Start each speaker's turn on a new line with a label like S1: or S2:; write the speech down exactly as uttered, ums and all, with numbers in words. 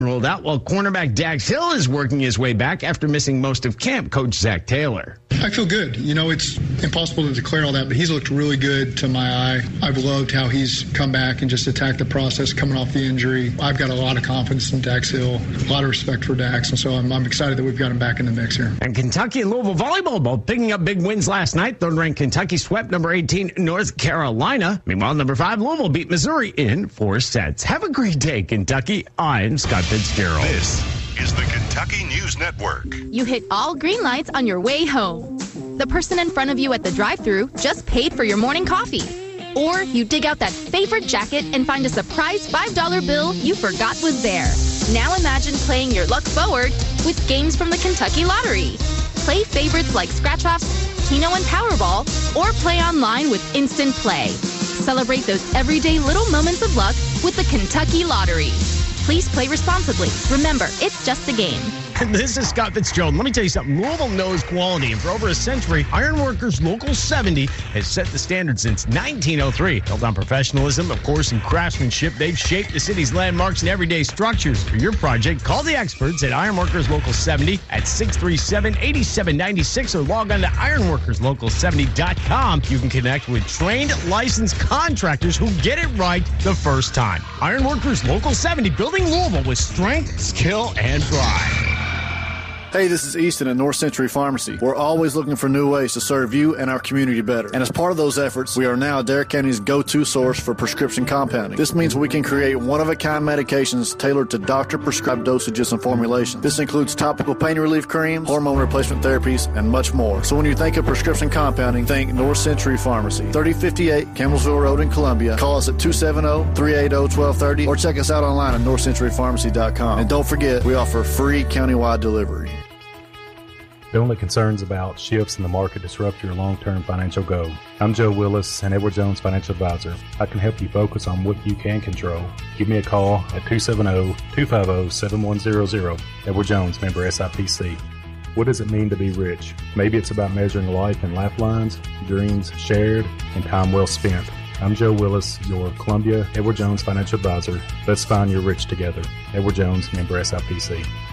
S1: rolled out while cornerback Dax Hill is working his way back after missing most of camp, Coach Zach Taylor.
S2: I feel good. You know, it's impossible to declare all that, but he's looked really good to my eye. I've loved how he's come back and just attacked the process coming off the injury. I've got a lot of confidence in Dax Hill, a lot of respect for Dax, and so I'm, I'm excited that we've got him back in the mix here.
S1: And Kentucky and Louisville volleyball both picking up big wins last night. Third-ranked Kentucky swept number eighteen North Carolina. Meanwhile, number five Louisville beat Missouri in four sets. Have a great day, Kentucky. I'm Scott Fitzgerald.
S3: This is the Kentucky News Network.
S4: You hit all green lights on your way home. The person in front of you at the drive-thru just paid for your morning coffee. Or you dig out that favorite jacket and find a surprise five dollar bill you forgot was there. Now imagine playing your luck forward with games from the Kentucky Lottery. Play favorites like Scratch-Offs, Keno, and Powerball, or play online with Instant Play. Celebrate those everyday little moments of luck with the Kentucky Lottery. Please play responsibly. Remember, it's just a game.
S1: This is Scott Fitzgerald. Let me tell you something. Louisville knows quality, and for over a century, Ironworkers Local seventy has set the standard since nineteen oh three. Built on professionalism, of course, and craftsmanship, they've shaped the city's landmarks and everyday structures. For your project, call the experts at Ironworkers Local seventy at six three seven, eight seven nine six or log on to ironworkers local seventy dot com. You can connect with trained, licensed contractors who get it right the first time. Ironworkers Local seventy, building Louisville with strength, skill, and pride.
S5: Hey, this is Easton at North Century Pharmacy. We're always looking for new ways to serve you and our community better. And as part of those efforts, we are now Dare County's go-to source for prescription compounding. This means we can create one-of-a-kind medications tailored to doctor-prescribed dosages and formulations. This includes topical pain relief creams, hormone replacement therapies, and much more. So when you think of prescription compounding, think North Century Pharmacy. thirty fifty-eight Campbellsville Road in Columbia. Call us at two seven zero, three eight zero, one two three zero or check us out online at north century pharmacy dot com. And don't forget, we offer free countywide delivery.
S6: Don't let concerns about shifts in the market disrupt your long-term financial goal. I'm Joe Willis, an Edward Jones Financial Advisor. I can help you focus on what you can control. Give me a call at two seven zero, two five zero, seven one zero zero. Edward Jones, member S I P C. What does it mean to be rich? Maybe it's about measuring life in lifelines, dreams shared, and time well spent. I'm Joe Willis, your Columbia Edward Jones Financial Advisor. Let's find your rich together. Edward Jones, member S I P C.